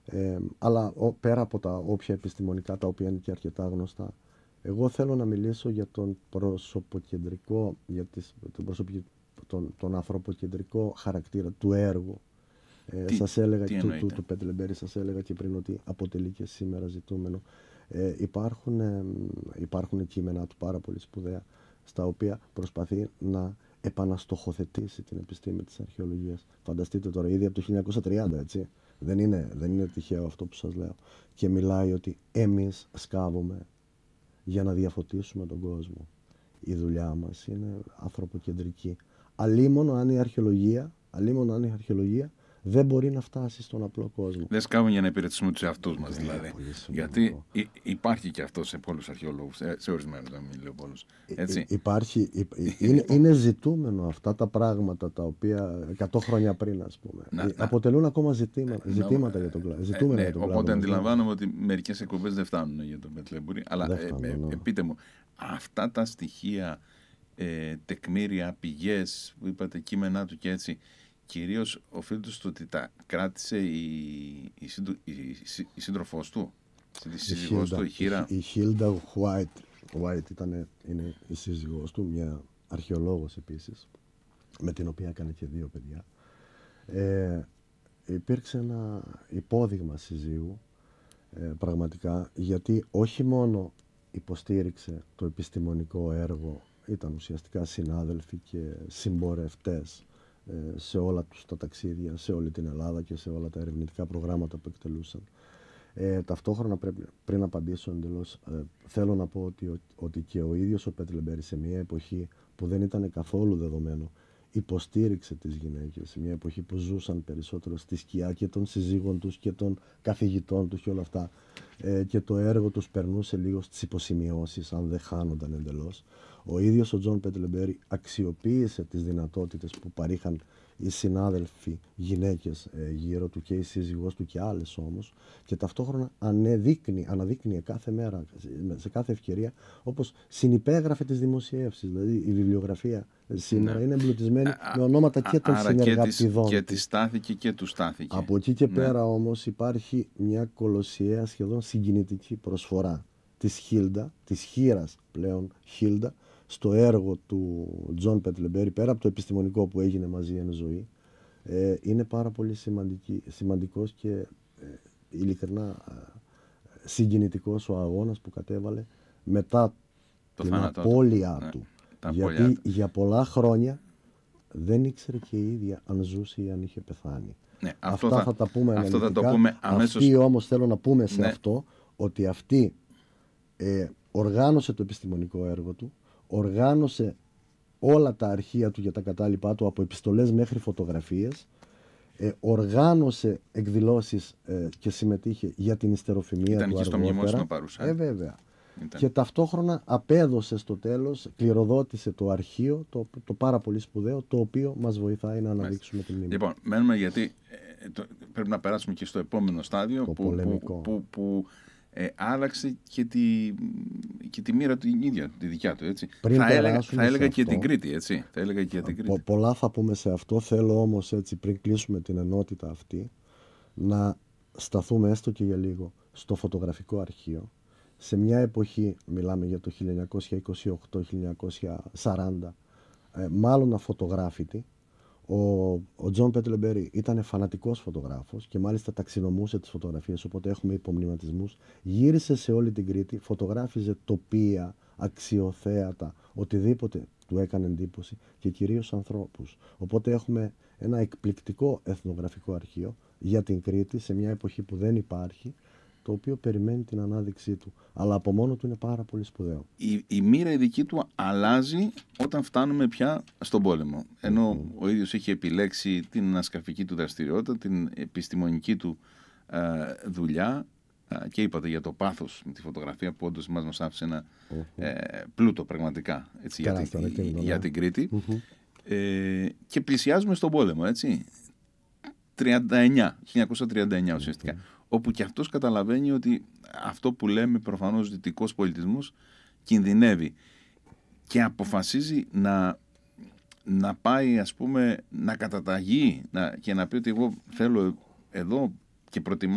Αλλά πέρα από τα όποια επιστημονικά, τα οποία είναι και αρκετά γνωστά, εγώ θέλω να μιλήσω για τον προσωποκεντρικό, τον ανθρωποκεντρικό χαρακτήρα του έργου. Σας έλεγα του Πετλεμπέρη, σας έλεγα και πριν ότι αποτελεί και σήμερα ζητούμενο. Υπάρχουν κείμενα του πάρα πολύ σπουδαία, στα οποία προσπαθεί να επαναστοχοθετήσει την επιστήμη της αρχαιολογίας. Φανταστείτε τώρα, ήδη από το 1930, έτσι. Δεν είναι τυχαίο αυτό που σας λέω. Και μιλάει ότι εμείς σκάβουμε για να διαφωτίσουμε τον κόσμο. Η δουλειά μας είναι ανθρωποκεντρική. Αλλήμον αν η αρχαιολογία δεν μπορεί να φτάσει στον απλό κόσμο. Δεν σκάβουν για να υπηρετήσουμε τους εαυτούς μας, δηλαδή. Γιατί υπάρχει και αυτό σε πολλούς αρχαιολόγους, σε ορισμένους, δεν μιλάω πολλούς. Είναι ζητούμενο αυτά τα πράγματα, τα οποία 100 χρόνια πριν, ας πούμε, αποτελούν ακόμα ζητήματα για τον κλάδο. Οπότε αντιλαμβάνομαι ότι μερικές εκπομπές δεν φτάνουν για τον Πετλεμπέρη. Αλλά πείτε μου, αυτά τα στοιχεία, τεκμήρια, πηγές, που είπατε, κείμενά του και έτσι, κυρίως οφείλεται στο ότι τα κράτησε η σύντροφός του, η σύζυγός του, η Χίρα. Η Χίλντα White είναι η σύζυγός του, μια αρχαιολόγος επίσης, με την οποία έκανε και 2 παιδιά. Υπήρξε ένα υπόδειγμα συζύγου, πραγματικά, γιατί όχι μόνο υποστήριξε το επιστημονικό έργο, ήταν ουσιαστικά συνάδελφοι και συμπορευτές σε όλα τους τα ταξίδια, σε όλη την Ελλάδα και σε όλα τα ερευνητικά προγράμματα που εκτελούσαν. Ταυτόχρονα, πριν απαντήσω εντελώς, θέλω να πω ότι και ο ίδιος ο Πετλεμπέρη, σε μια εποχή που δεν ήταν καθόλου δεδομένο, υποστήριξε τις γυναίκες, σε μια εποχή που ζούσαν περισσότερο στη σκιά και των συζύγων τους και των καθηγητών τους και όλα αυτά, και το έργο τους περνούσε λίγο στις υποσημειώσεις, αν δεν χάνονταν εντελώς. Ο ίδιος ο Τζον Πετλεμπέρη αξιοποίησε τις δυνατότητες που παρήχαν οι συνάδελφοι γυναίκες γύρω του και η σύζυγός του και άλλες όμως, και ταυτόχρονα αναδείκνυε κάθε μέρα, σε κάθε ευκαιρία, όπως συνυπέγραφε τις δημοσιεύσεις. Δηλαδή η βιβλιογραφία σήμερα είναι εμπλουτισμένη με ονόματα και των συνεργατιδών. Και τη στάθηκε και του στάθηκε. Από εκεί και πέρα όμως υπάρχει μια κολοσιαία, σχεδόν συγκινητική προσφορά της Χίρας πλέον Χίλντα, στο έργο του Τζον Πετλεμπέρη, πέρα από το επιστημονικό που έγινε μαζί εν ζωή. Είναι πάρα πολύ σημαντικός και ειλικρινά συγκινητικός ο αγώνας που κατέβαλε μετά την απώλειά του. Γιατί για πολλά χρόνια δεν ήξερε και η ίδια αν ζούσε ή αν είχε πεθάνει. Αυτά θα τα πούμε αναλυτικά. Αυτή όμως θέλω να πούμε σε αυτό, ότι αυτή οργάνωσε το επιστημονικό έργο του, οργάνωσε όλα τα αρχεία του για τα κατάλοιπά του, από επιστολές μέχρι φωτογραφίες, οργάνωσε εκδηλώσεις και συμμετείχε για την ιστεροφημία του αργότερα. Ήταν και στο μνημόσυνο παρούσα. Βέβαια. Και ταυτόχρονα απέδωσε στο τέλος, κληροδότησε το αρχείο, το πάρα πολύ σπουδαίο, το οποίο μας βοηθάει να αναδείξουμε τη μνήμη. Λοιπόν, μένουμε, γιατί πρέπει να περάσουμε και στο επόμενο στάδιο, που άλλαξε και τη μοίρα την ίδια, τη δικιά του, έτσι. Θα έλεγα και την Κρήτη, έτσι. Πολλά θα πούμε σε αυτό. Θέλω όμως, έτσι, πριν κλείσουμε την ενότητα αυτή, να σταθούμε έστω και για λίγο στο φωτογραφικό αρχείο. Σε μια εποχή, μιλάμε για το 1928-1940, μάλλον αφωτογράφητη, ο Τζον Πετλεμπέρη ήταν φανατικός φωτογράφος και μάλιστα ταξινομούσε τις φωτογραφίες, οπότε έχουμε υπομνηματισμούς. Γύρισε σε όλη την Κρήτη, φωτογράφιζε τοπία, αξιοθέατα, οτιδήποτε του έκανε εντύπωση, και κυρίως ανθρώπους. Οπότε έχουμε ένα εκπληκτικό εθνογραφικό αρχείο για την Κρήτη σε μια εποχή που δεν υπάρχει, το οποίο περιμένει την ανάδειξή του. Αλλά από μόνο του είναι πάρα πολύ σπουδαίο. Η μοίρα η δική του αλλάζει όταν φτάνουμε πια στον πόλεμο. Ενώ ο ίδιος είχε επιλέξει την ανασκαφική του δραστηριότητα, την επιστημονική του δουλειά, και είπατε για το πάθος με τη φωτογραφία, που όντως μας άφησε ένα πλούτο πραγματικά, έτσι, για την Κρήτη. Και πλησιάζουμε στον πόλεμο, έτσι. 1939 ουσιαστικά. Όπου και αυτός καταλαβαίνει ότι αυτό που λέμε προφανώς δυτικός πολιτισμός κινδυνεύει, και αποφασίζει να πάει, ας πούμε, να καταταγεί και να πει ότι εγώ θέλω εδώ και προτιμάω